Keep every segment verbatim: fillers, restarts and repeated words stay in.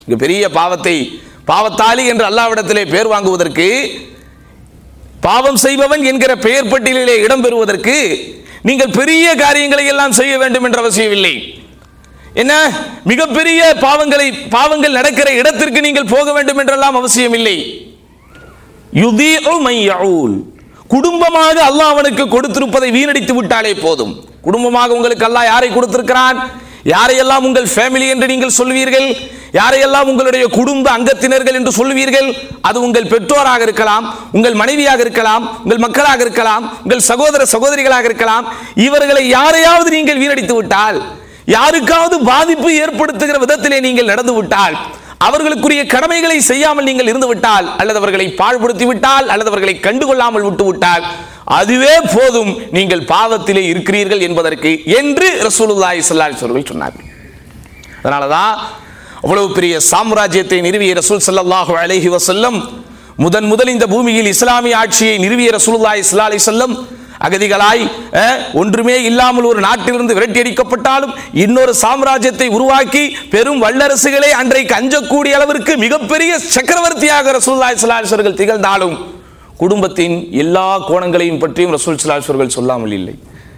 பெரிய பாவத்தை பாவத்தாளி என்று அல்லாஹ்விடத்திலே பெயர் வாங்குவதற்கு, பாவம் செய்பவன் என்கிற பெயர் பட்டியலிலே இடம் பெறுவதற்கு நீங்கள் பெரிய காரியங்களை எல்லாம் செய்ய வேண்டும் என்ற அவசியம் இல்லை. என்ன மிகப்பெரிய பாவங்களை பாவங்கள் நடக்கிற இடத்திற்கு நீங்கள் போக வேண்டும் என்றெல்லாம் அவசியம் இல்லை. யுதீஉ மையஊல், குடும்பமாக அல்லாஹ் அவனுக்கு கொடுத்திருப்பதை வீணடித்து விட்டாலே போதும். குடும்பமாக உங்களுக்கு அல்லாஹ் யாரை கொடுத்திருக்கிறான், யாரையெல்லாம் உங்கள் ஃபேமிலி என்று நீங்கள் சொல்வீர்கள், யாரையெல்லாம் உங்களுடைய குடும்ப அங்கத்தினர்கள் என்று சொல்வீர்கள், அது உங்கள் பெற்றோராக இருக்கலாம், உங்கள் மனைவியாக இருக்கலாம், உங்கள் மக்களாக இருக்கலாம், உங்கள் சகோதர சகோதரிகளாக இருக்கலாம். இவர்களை யாரையாவது நீங்கள் வீணடித்து விட்டால், யாருக்காவது பாதிப்பு ஏற்படுத்துகிற விதத்திலே நீங்கள் நடந்து விட்டால், அவர்களுக்குரிய கடமைகளை செய்யாமல் நீங்கள் இருந்து விட்டால், அல்லது அவர்களை பாழ்படுத்தி விட்டால், அல்லது அவர்களை கண்டுகொள்ளாமல் விட்டு விட்டால், அதுவே போதும் நீங்கள் பாவத்திலே இருக்கிறீர்கள் என்பதற்கு என்று ரசூலுல்லாஹி ஸல்லல்லாஹு அலைஹி வஸல்லம் சொன்னார்கள். அதனாலதான் அவ்வளவு பெரிய சாம்ராஜ்யத்தை நிறுவிய ரசூல் ஸல்லல்லாஹு அலைஹி வஸல்லம், முதன் முதல் இந்த பூமியில் இஸ்லாமிய ஆட்சியை நிறுவிய ரசூலுல்லாஹி ஸல்லல்லாஹு அலைஹி வஸல்லம் அகதிகளாய் ஒன்றுமே இல்லாமல் ஒரு நாட்டிலிருந்து விரட்டி அடிக்கப்பட்டாலும் இன்னொரு சாம்ராஜ்யத்தை உருவாக்கி பெரும் வல்லரசுகளே அன்றைக்கு அஞ்சக்கூடிய அளவிற்கு மிகப்பெரிய சக்கரவர்த்தியாக ரசூலுல்லாஹி ஸல்லல்லாஹு அலைஹி வஸல்லம் திகழ்ந்தாலும் குடும்பத்தின் எல்லா கோணங்களையும் பற்றியும் ரசூல் ஸல்லல்லாஹு அலைஹி வஸல்லம் சொல்லாமல் இல்லை.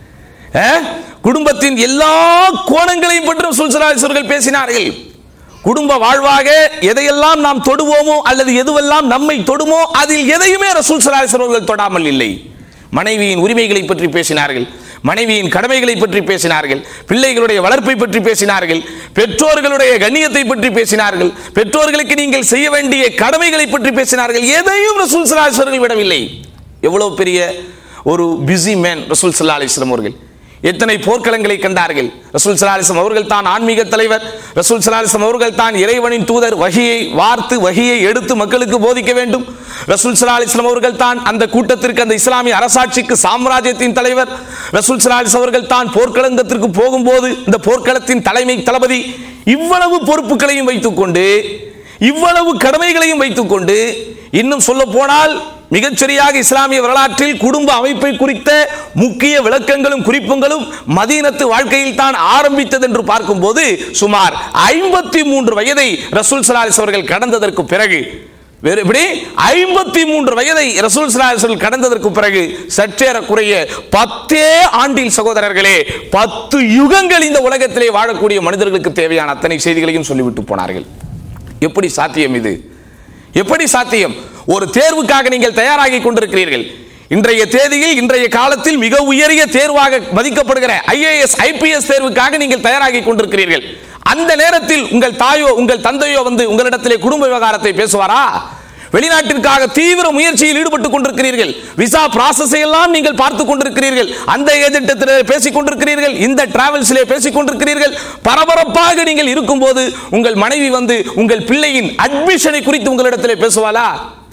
குடும்பத்தின் எல்லா கோணங்களையும் பற்றி ரசூல் ஸல்லல்லாஹு அலைஹி வஸல்லம் பேசினார்கள். குடும்ப வாழ்வாக எதையெல்லாம் நாம் தொடுவோமோ அல்லது எதுவெல்லாம் நம்மை தொடுமோ அதில் எதையுமே ரசூல் ஸல்லல்லாஹு அலைஹி வஸல்லம் தொடாமல் இல்லை. மனைவியின் உரிமைகளை பற்றி பேசினார்கள், மனைவியின் கடமைகளை பற்றி பேசினார்கள், பிள்ளைகளுடைய வளர்ப்பை பற்றி பேசினார்கள், பெற்றோர்களுடைய கண்ணியத்தை பற்றி பேசினார்கள், பெற்றோர்களுக்கு நீங்கள் செய்ய வேண்டிய கடமைகளை பற்றி பேசினார்கள். எதையும் ரசூல் ஸல்லல்லாஹு அலைஹி வஸல்லம் விடவில்லை. எவ்வளவு பெரிய ஒரு பிஸி மேன் ரசூல் ஸல்லல்லாஹு அலைஹி வஸல்லம் அவர்கள். எத்தனை போர்க்களங்களை கண்டார்கள். ரசூல் ஸல்லல்லாஹு அலைஹி வஸல்லம் அவர்கள் தான் ஆன்மீக தலைவர், ரசூல் ஸல்லல்லாஹு அலைஹி வஸல்லம் அவர்கள் தான் இறைவனின் தூதர். வஹியை வார்த்து வஹியை எடுத்து மக்களுக்கு போதிக்க வேண்டும். ரசூல் ஸல்லல்லாஹு அலைஹி வஸல்லம் அவர்கள் தான் அந்த கூட்டத்திற்கு, அந்த இஸ்லாமிய அரசாட்சிக்கு சாம்ராஜ்யத்தின் தலைவர். ரசூல் ஸல்லல்லாஹு அலைஹி வஸல்லம் அவர்கள் தான் போர்க்களத்திற்கு போகும்போது இந்த போர்க்களத்தின் தலைமை தளபதி. இவ்வளவு பொறுப்புகளையும் வைத்துக் கொண்டு, இவ்வளவு கடமைகளையும் வைத்துக் கொண்டு, இன்னும் சொல்ல போனால் மிகச்சரியாக இஸ்லாமிய வரலாற்றில் குடும்ப அமைப்பை குறித்த முக்கிய விளக்கங்களும் குறிப்புகளும் மதீனத்து வாழ்க்கையில் தான் ஆரம்பித்தது என்று பார்க்கும்போது சுமார் ஐம்பத்தி மூன்று வயதை ரசூல் ஸல்லல்லாஹு அலைஹி வஸல்லம் அவர்கள் கடந்ததற்கு பிறகு, வேறுபடி ஐம்பத்தி மூன்று வயதை ரசூல் ஸல்லல்லாஹு அலைஹி வஸல்லம் கடந்ததற்கு பிறகு சற்றேறக்குறைய பத்தே ஆண்டில் சகோதரர்களே, பத்து யுகங்கள் இந்த உலகத்திலே வாழக்கூடிய மனிதர்களுக்கு தேவையான அத்தனை செய்திகளையும் சொல்லிவிட்டு போனார்கள். எப்படி சாத்தியம் இது? எப்படி சாத்தியம்? ஒரு தேர்வுக்காக நீங்கள் தயாராகி கொண்டிருக்கிறீர்கள். இன்றைய தேதியில், இன்றைய காலத்தில் மிக உயரிய தேர்வாக மதிக்கப்படுகிற ஐஏஎஸ் ஐபிஎஸ் தேர்வுக்காக நீங்கள் தயாராகி கொண்டிருக்கிறீர்கள். அந்த நேரத்தில் உங்கள் தாயோ உங்கள் தந்தையோ வந்து உங்களிடத்திலே குடும்ப விவகாரத்தை பேசுவாரா? வெளிநாட்டிற்காக தீவிர முயற்சியில் ஈடுபட்டுக் கொண்டிருக்கிறீர்கள். விசா ப்ராசஸை எல்லாம் நீங்கள் பார்த்துக் கொண்டிருக்கிறீர்கள். அந்த ஏஜென்ட் பேசிக் கொண்டிருக்கிறீர்கள், இந்த டிராவல்ஸிலே பேசிக் கொண்டிருக்கிறீர்கள். பரபரப்பாக நீங்கள் இருக்கும்போது உங்கள் மனைவி வந்து உங்கள் பிள்ளையின் அட்மிஷனை குறித்து உங்களிடத்திலே பேசுவாளா?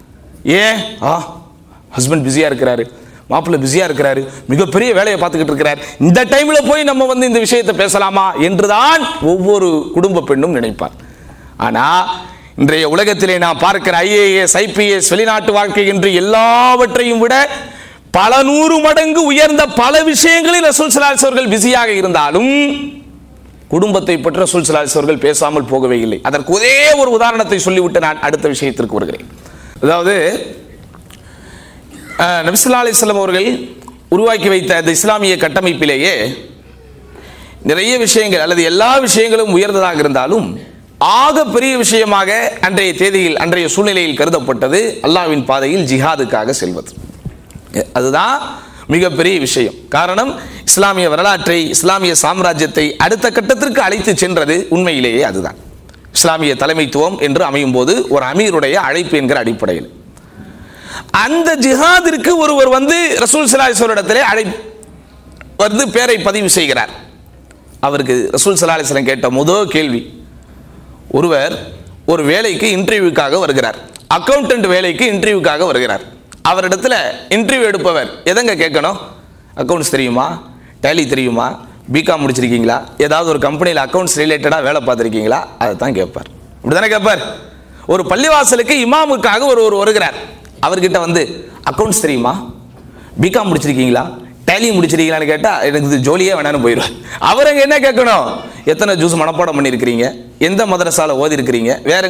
ஏன் ஹஸ்பண்ட் பிஸியா இருக்கிறாரு, மாப்பிள்ளை பிஸியா இருக்கிறாரு, மிகப்பெரிய வேலையை பார்த்துக்கிட்டு இருக்கிறார், இந்த டைம்ல போய் நம்ம வந்து இந்த விஷயத்தை பேசலாமா என்றுதான் ஒவ்வொரு குடும்ப பெண்ணும் நினைப்பார். ஆனா இன்றைய உலகத்திலே நான் பார்க்கிற ஐஏஎஸ் ஐபிஎஸ் வெளிநாட்டு வாழ்க்கை என்று எல்லாவற்றையும் விட பல நூறு மடங்கு உயர்ந்த பல விஷயங்களில் ரசூல் ஸல்லல்லாஹு அலைஹி வஸல்லம் பிஸியாக இருந்தாலும் குடும்பத்தை பற்றி ரசூல் ஸல்லல்லாஹு அலைஹி வஸல்லம் பேசாமல் போகவே இல்லை. அதற்கு ஒரே ஒரு உதாரணத்தை சொல்லிவிட்டு நான் அடுத்த விஷயத்திற்கு வருகிறேன். அதாவது நபி ஸல்லல்லாஹு அலைஹி வஸல்லம் அவர்கள் உருவாக்கி வைத்த அந்த இஸ்லாமிய கட்டமைப்பிலேயே நிறைய விஷயங்கள் அல்லது எல்லா விஷயங்களும் உயர்ந்ததாக இருந்தாலும் ஆக பெரிய விஷயமாக அன்றைய தேதியில் அன்றைய சூழ்நிலையில் கருதப்பட்டது அல்லாஹ்வின் பாதையில் ஜிஹாதுக்காக செல்வது. அதுதான் மிகப்பெரிய விஷயம். காரணம், இஸ்லாமிய வரலாற்றை, இஸ்லாமிய சாம்ராஜ்யத்தை அடுத்த கட்டத்திற்கு அழைத்து சென்றது உண்மையிலேயே அதுதான். இஸ்லாமிய தலைமைத்துவம் என்று அமையும் போது ஒரு அமீருடைய அழைப்பு என்கிற அடிப்படையில் அந்த ஜிஹாதிற்கு ஒருவர் வந்து ரசூல் ஸல்லல்லாஹு அலைஹி வஸல்லம் இடத்திலே அழை வந்து பேரை பதிவு செய்கிறார். அவருக்கு ரசூல் ஸல்லல்லாஹு அலைஹி வஸல்லம் கேட்ட முதல் கேள்வி, ஒருவர் ஒரு வேலைக்கு இன்டர்வியூக்காக வருகிறார், அக்கௌண்டன்ட் வேலைக்கு இன்டர்வியூக்காக வருகிறார். அவரிடத்துல இன்டர்வியூ எடுப்பவர் எதங்க கேட்கணும்? அக்கௌண்ட்ஸ் தெரியுமா, டேலி தெரியுமா, பிகாம் முடிச்சிருக்கீங்களா, ஏதாவது ஒரு கம்பெனியில் அக்கௌண்ட்ஸ் ரிலேட்டடாக வேலை பார்த்துருக்கீங்களா, அதை தான் கேட்பார். இப்படிதானே கேட்பார். ஒரு பள்ளிவாசலுக்கு இமாமுக்காக ஒரு ஒரு வருகிறார். அவர்கிட்ட வந்து அக்கௌண்ட்ஸ் தெரியுமா, பிகாம் முடிச்சிருக்கீங்களா, டேலி முடிச்சிருக்கீங்களான்னு கேட்டா எனக்கு இது ஜோலியே வேணான்னு போயிடுவார். அவர் அங்க என்ன கேட்கணும், எத்தனை ஜூஸ் மனப்பாடம் பண்ணியிருக்கிறீங்க, எந்த மதரசால ஓதி இருக்கிறீங்க, வேற